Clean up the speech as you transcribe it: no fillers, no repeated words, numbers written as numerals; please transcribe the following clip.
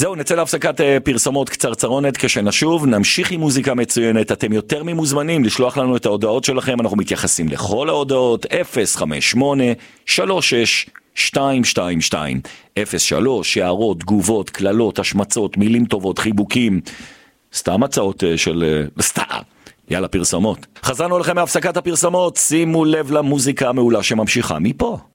זהו, נצא להפסקת פרסומות קצרצרונת. כשנשוב נמשיך עם מוזיקה מצוינת. אתם יותר ממוזמנים לשלוח לנו את ההודעות שלכם, אנחנו מתייחסים לכל ההודעות. 058-36-222 03, הערות, תגובות, כללות, השמצות, מילים טובות, חיבוקים, סתם הצעות של סתם. יאללה, פרסומות. חזרנו לכם מהפסקת הפרסומות. שימו לב למוזיקה המעולה שממשיכה מפה.